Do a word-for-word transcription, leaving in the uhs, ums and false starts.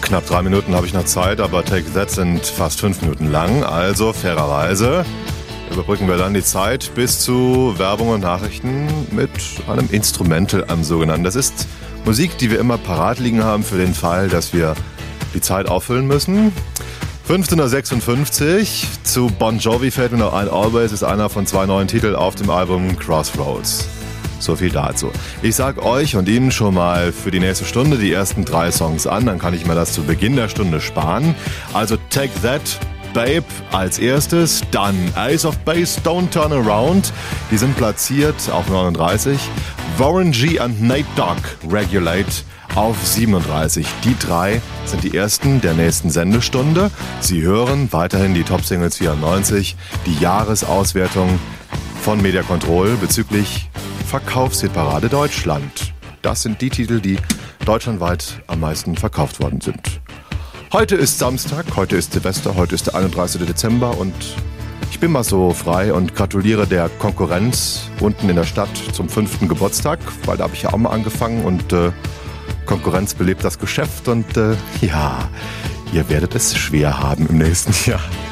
Knapp drei Minuten habe ich noch Zeit, aber Take That sind fast fünf Minuten lang. Also fairerweise überbrücken wir dann die Zeit bis zu Werbung und Nachrichten mit einem Instrumental, einem sogenannten. Das ist Musik, die wir immer parat liegen haben für den Fall, dass wir die Zeit auffüllen müssen. fünfzehnhundertsechsundfünfzig, zu Bon Jovi fällt mir noch ein, Always ist einer von zwei neuen Titeln auf dem Album Crossroads. So viel dazu. Ich sag euch und Ihnen schon mal für die nächste Stunde die ersten drei Songs an, dann kann ich mir das zu Beginn der Stunde sparen. Also Take That, Babe als erstes, dann Ace of Base, Don't Turn Around, die sind platziert auf neununddreißig. Warren G und Nate Dogg, Regulate auf siebenunddreißig. Die drei sind die ersten der nächsten Sendestunde. Sie hören weiterhin die Top Singles vierundneunzig, die Jahresauswertung von Media Control bezüglich Verkaufshitparade Deutschland. Das sind die Titel, die deutschlandweit am meisten verkauft worden sind. Heute ist Samstag, heute ist Silvester, heute ist der einunddreißigste Dezember und ich bin mal so frei und gratuliere der Konkurrenz unten in der Stadt zum fünften Geburtstag, weil da habe ich ja auch mal angefangen und äh, Konkurrenz belebt das Geschäft und äh, ja, ihr werdet es schwer haben im nächsten Jahr.